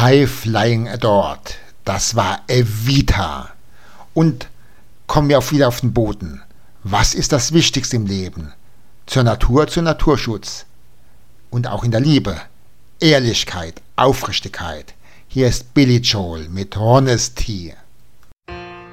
High Flying Adored, das war Evita. Und kommen wir auch wieder auf den Boden. Was ist das Wichtigste im Leben? Zur Natur, zum Naturschutz. Und auch in der Liebe. Ehrlichkeit, Aufrichtigkeit. Hier ist Billy Joel mit Honesty.